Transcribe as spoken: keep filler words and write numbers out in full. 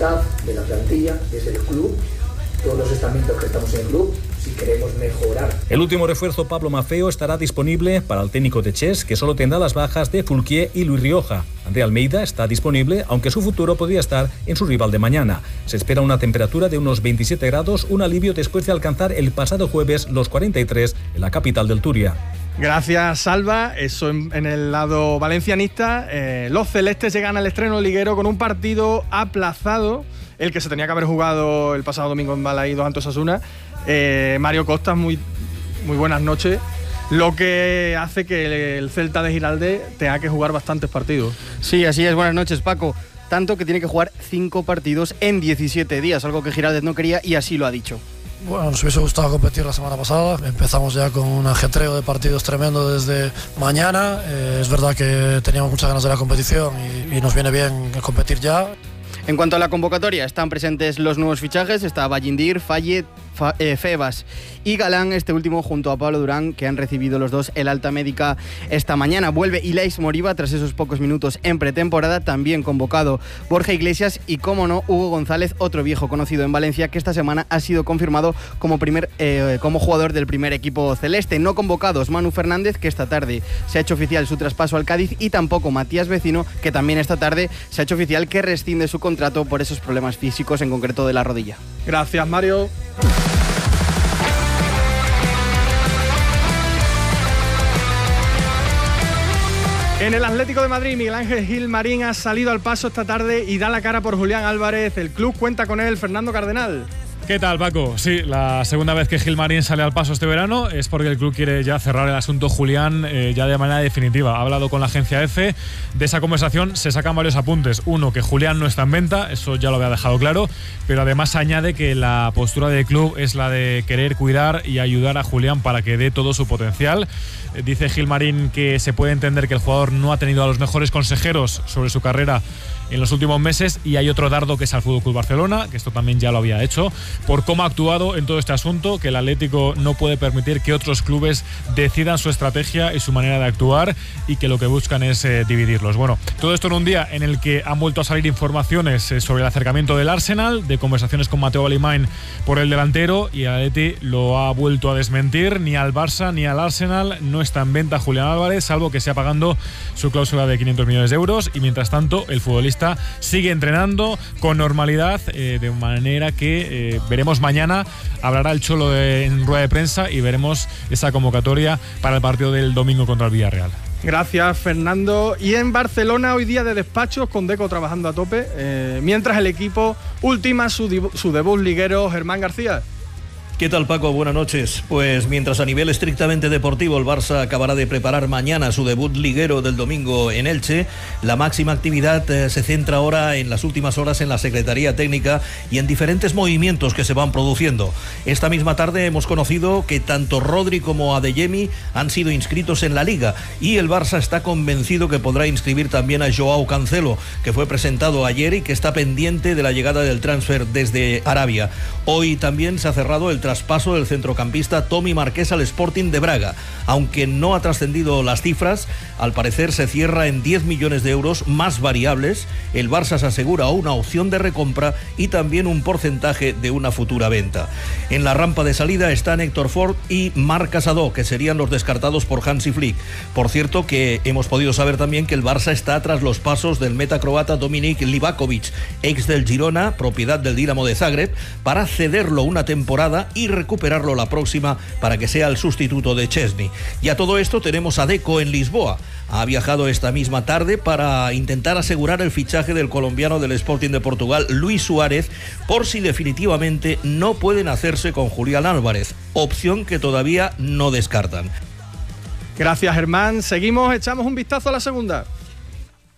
staff, de la plantilla, desde el club, todos los estamentos que estamos en el club, si queremos mejorar. El último refuerzo, Pablo Maffeo, estará disponible para el técnico de Chess, que solo tendrá las bajas de Fulquier y Luis Rioja. André Almeida está disponible, aunque su futuro podría estar en su rival de mañana. Se espera una temperatura de unos veintisiete grados, un alivio después de alcanzar el pasado jueves los cuarenta y tres en la capital del Turia. Gracias, Salva. Eso en, en el lado valencianista. Eh, los celestes llegan al estreno liguero con un partido aplazado, el que se tenía que haber jugado el pasado domingo en Balaídos ante Osasuna. Eh, Mario Costas, muy, muy buenas noches. Lo que hace que el Celta de Giraldez tenga que jugar bastantes partidos. Sí, así es. Buenas noches, Paco. Tanto que tiene que jugar cinco partidos en diecisiete días, algo que Giraldez no quería y así lo ha dicho. Bueno, nos hubiese gustado competir la semana pasada. Empezamos ya con un ajetreo de partidos tremendo desde mañana. Eh, es verdad que teníamos muchas ganas de la competición y, y nos viene bien competir ya. En cuanto a la convocatoria, están presentes los nuevos fichajes. Está Ballindir, Fallet, Fa, eh, Febas y Galán, este último junto a Pablo Durán, que han recibido los dos el alta médica esta mañana. Vuelve Ilais Moriba tras esos pocos minutos en pretemporada, también convocado Borja Iglesias y, como no, Hugo González, otro viejo conocido en Valencia, que esta semana ha sido confirmado como, primer, eh, como jugador del primer equipo celeste. No convocados Manu Fernández, que esta tarde se ha hecho oficial su traspaso al Cádiz, y tampoco Matías Vecino, que también esta tarde se ha hecho oficial que rescinde su contrato por esos problemas físicos, en concreto de la rodilla. Gracias, Mario. En el Atlético de Madrid, Miguel Ángel Gil Marín ha salido al paso esta tarde y da la cara por Julián Álvarez. El club cuenta con él, Fernando Cardenal. ¿Qué tal, Paco? Sí, la segunda vez que Gil Marín sale al paso este verano es porque el club quiere ya cerrar el asunto Julián eh, ya de manera definitiva. Ha hablado con la agencia EFE. De esa conversación se sacan varios apuntes. Uno, que Julián no está en venta, eso ya lo había dejado claro, pero además añade que la postura del club es la de querer cuidar y ayudar a Julián para que dé todo su potencial. Eh, dice Gil Marín que se puede entender que el jugador no ha tenido a los mejores consejeros sobre su carrera en los últimos meses, y hay otro dardo que es al F C Barcelona, que esto también ya lo había hecho, por cómo ha actuado en todo este asunto, que el Atlético no puede permitir que otros clubes decidan su estrategia y su manera de actuar, y que lo que buscan es eh, dividirlos. Bueno, todo esto en un día en el que han vuelto a salir informaciones eh, sobre el acercamiento del Arsenal, de conversaciones con Mateo Valimain por el delantero, y el Atleti lo ha vuelto a desmentir. Ni al Barça ni al Arsenal no está en venta Julián Álvarez, salvo que sea pagando su cláusula de quinientos millones de euros, y mientras tanto el futbolista sigue entrenando con normalidad, eh, de manera que eh, veremos mañana. Hablará el Cholo de, en rueda de prensa, y veremos esa convocatoria para el partido del domingo contra el Villarreal. Gracias, Fernando. Y en Barcelona, hoy día de despachos, con Deco trabajando a tope, eh, mientras el equipo ultima su, debu- su debut liguero. Germán García. ¿Qué tal, Paco? Buenas noches. Pues mientras a nivel estrictamente deportivo el Barça acabará de preparar mañana su debut liguero del domingo en Elche, la máxima actividad eh, se centra ahora en las últimas horas en la Secretaría Técnica y en diferentes movimientos que se van produciendo. Esta misma tarde hemos conocido que tanto Rodri como Adeyemi han sido inscritos en la Liga, y el Barça está convencido que podrá inscribir también a Joao Cancelo, que fue presentado ayer y que está pendiente de la llegada del transfer desde Arabia. Hoy también se ha cerrado el traspaso del centrocampista Tommy Marqués al Sporting de Braga. Aunque no ha trascendido las cifras, al parecer se cierra en diez millones de euros más variables. El Barça se asegura una opción de recompra y también un porcentaje de una futura venta. En la rampa de salida están Héctor Ford y Marc Casadó, que serían los descartados por Hansi Flick. Por cierto, que hemos podido saber también que el Barça está tras los pasos del metacroata Dominik Livakovic, ex del Girona, propiedad del Dinamo de Zagreb, para cederlo una temporada y recuperarlo la próxima para que sea el sustituto de Chesney. Y a todo esto tenemos a Deco en Lisboa. Ha viajado esta misma tarde para intentar asegurar el fichaje del colombiano del Sporting de Portugal, Luis Suárez, por si definitivamente no pueden hacerse con Julián Álvarez, opción que todavía no descartan. Gracias, Germán. Seguimos, echamos un vistazo a la segunda.